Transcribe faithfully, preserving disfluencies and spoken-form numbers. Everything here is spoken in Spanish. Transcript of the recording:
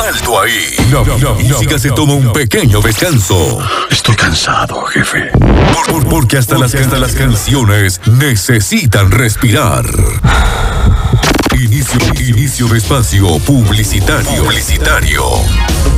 Alto ahí. La, la música se toma un pequeño descanso. Estoy cansado, jefe. Por, por- porque hasta las, hasta las canciones necesitan respirar. Inicio, inicio de espacio publicitario. Publicitario.